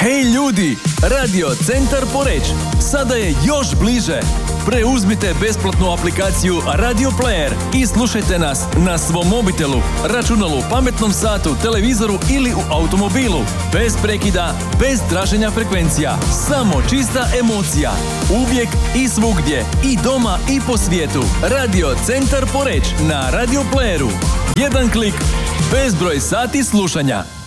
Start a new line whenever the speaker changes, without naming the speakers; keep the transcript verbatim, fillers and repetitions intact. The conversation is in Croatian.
Hej ljudi, Radio Centar Poreč sada je još bliže. Preuzmite besplatnu aplikaciju Radio Player i slušajte nas na svom mobitelu, računalu, pametnom satu, televizoru ili u automobilu. Bez prekida, bez traženja frekvencija. Samo čista emocija. Uvijek i svugdje. I doma i po svijetu. Radio Centar Poreč na Radio Playeru. Jedan klik, bezbroj sati slušanja.